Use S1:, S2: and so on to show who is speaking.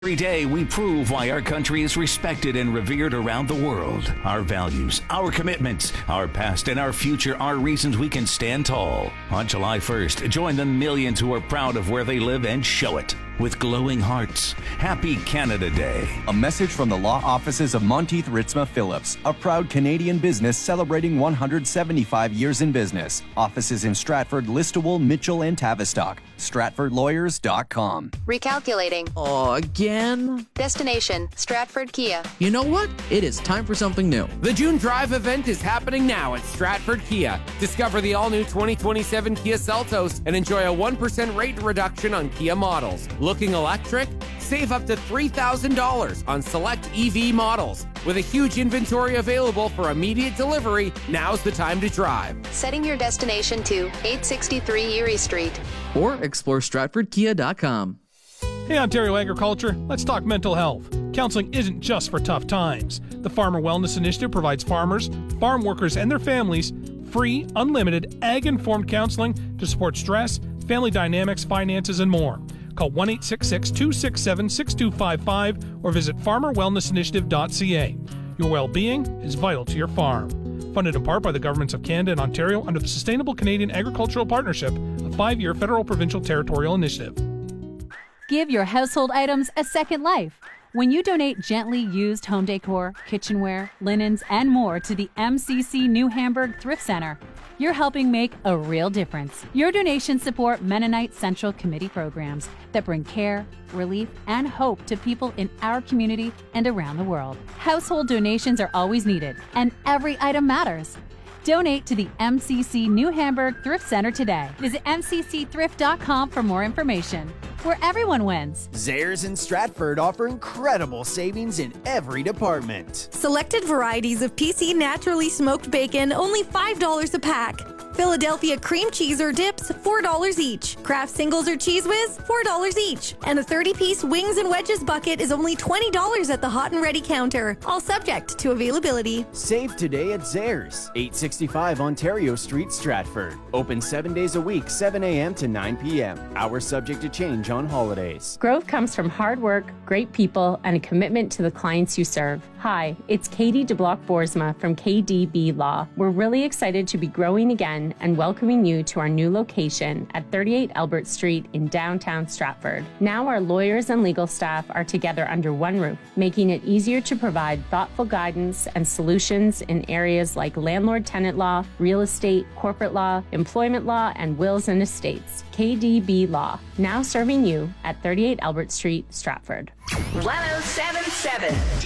S1: Every day, we prove why our country is respected and revered around the world. Our values, our commitments, our past, and our future are reasons we can stand tall. On July 1st, join the millions who are proud of where they live and show it. With glowing hearts, Happy Canada Day.
S2: A message from the law offices of Monteith Ritzma Phillips, a proud Canadian business celebrating 175 years in business. Offices in Stratford, Listowel, Mitchell, and Tavistock. StratfordLawyers.com.
S3: Recalculating.
S4: Oh, again?
S3: Destination, Stratford Kia.
S4: You know what? It is time for something new.
S5: The June Drive event is happening now at Stratford Kia. Discover the all-new 2027 Kia Seltos and enjoy a 1% rate reduction on Kia models. Looking electric? Save up to $3,000 on select EV models. With a huge inventory available for immediate delivery, now's the time to drive.
S3: Setting your destination to 863 Erie Street.
S4: Or explore StratfordKia.com.
S6: Hey, Ontario Agriculture, let's talk mental health. Counseling isn't just for tough times. The Farmer Wellness Initiative provides farmers, farm workers, and their families free, unlimited, ag-informed counseling to support stress, family dynamics, finances, and more. Call 1-866-267-6255 or visit farmerwellnessinitiative.ca. Your well-being is vital to your farm. Funded in part by the governments of Canada and Ontario under the Sustainable Canadian Agricultural Partnership, a 5-year federal provincial territorial initiative.
S7: Give your household items a second life. When you donate gently used home decor, kitchenware, linens, and more to the MCC New Hamburg Thrift Center, you're helping make a real difference. Your donations support Mennonite Central Committee programs that bring care, relief, and hope to people in our community and around the world. Household donations are always needed, and every item matters. Donate to the MCC New Hamburg Thrift Center today. Visit mccthrift.com for more information, where everyone wins.
S8: Zehrs in Stratford offer incredible savings in every department.
S9: Selected varieties of PC naturally smoked bacon, only $5 a pack. Philadelphia cream cheese or dips, $4 each. Kraft singles or Cheese Whiz, $4 each. And the 30-piece wings and wedges bucket is only $20 at the hot and ready counter. All subject to availability.
S8: Save today at Zehrs, 865 Ontario Street, Stratford. Open 7 days a week, 7 a.m. to 9 p.m. Hours subject to change on holidays.
S10: Growth comes from hard work, great people, and a commitment to the clients you serve. Hi, it's Katie DeBlock-Boersma from KDB Law. We're really excited to be growing again and welcoming you to our new location at 38 Albert Street in downtown Stratford. Now our lawyers and legal staff are together under one roof, making it easier to provide thoughtful guidance and solutions in areas like landlord-tenant law, real estate, corporate law, employment law, and wills and estates. KDB Law, now serving you at 38 Albert Street, Stratford.
S11: 1077